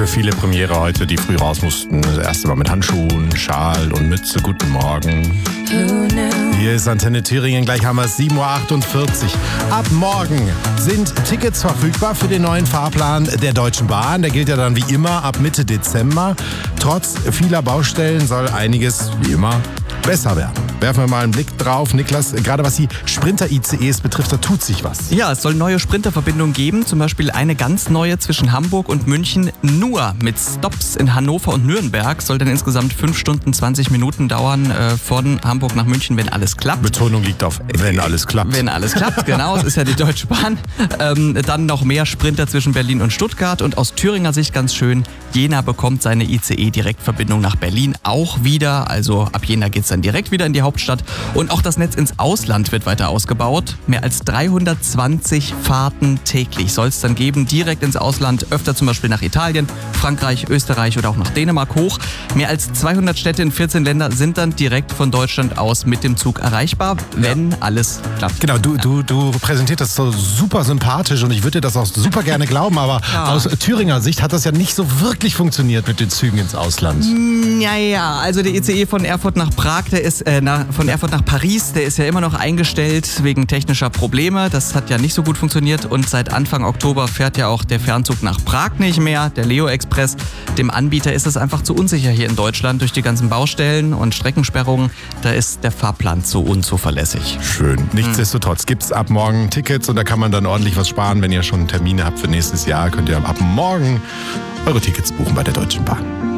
Für viele Premiere heute, die früh raus mussten. Das erste Mal mit Handschuhen, Schal und Mütze. Guten Morgen. Hier ist Antenne Thüringen, gleich haben wir es 7.48 Uhr. Ab morgen sind Tickets verfügbar für den neuen Fahrplan der Deutschen Bahn. Der gilt ja dann wie immer ab Mitte Dezember. Trotz vieler Baustellen soll einiges wie immer besser werden. Werfen wir mal einen Blick drauf. Niklas, gerade was die Sprinter-ICEs betrifft, da tut sich was. Ja, es soll neue Sprinterverbindungen geben, zum Beispiel eine ganz neue zwischen Hamburg und München, nur mit Stops in Hannover und Nürnberg. Soll dann insgesamt 5 Stunden 20 Minuten dauern von Hamburg nach München, wenn alles klappt. Betonung liegt auf wenn alles klappt. Wenn alles klappt, genau, es ist ja die Deutsche Bahn. Dann noch mehr Sprinter zwischen Berlin und Stuttgart und aus Thüringer Sicht ganz schön, Jena bekommt seine ICE-Direktverbindung nach Berlin auch wieder, also ab Jena geht's dann direkt wieder in die Hauptstadt. Und auch das Netz ins Ausland wird weiter ausgebaut. Mehr als 320 Fahrten täglich soll es dann geben, direkt ins Ausland, öfter zum Beispiel nach Italien, Frankreich, Österreich oder auch nach Dänemark hoch. Mehr als 200 Städte in 14 Ländern sind dann direkt von Deutschland aus mit dem Zug erreichbar, wenn alles klappt. Genau, du präsentierst das so super sympathisch und ich würde dir das auch super gerne glauben, aber aus Thüringer Sicht hat das ja nicht so wirklich funktioniert mit den Zügen ins Ausland. Ja, also der ICE von Erfurt nach Prag, der ist von Erfurt nach Paris, der ist ja immer noch eingestellt wegen technischer Probleme. Das hat ja nicht so gut funktioniert und seit Anfang Oktober fährt ja auch der Fernzug nach Prag nicht mehr, der Leo Express. Dem Anbieter ist es einfach zu unsicher hier in Deutschland durch die ganzen Baustellen und Streckensperrungen. Da ist der Fahrplan zu unzuverlässig. Schön. Nichtsdestotrotz gibt es ab morgen Tickets und da kann man dann ordentlich was sparen. Wenn ihr schon Termine habt für nächstes Jahr, könnt ihr ab morgen eure Tickets buchen bei der Deutschen Bahn.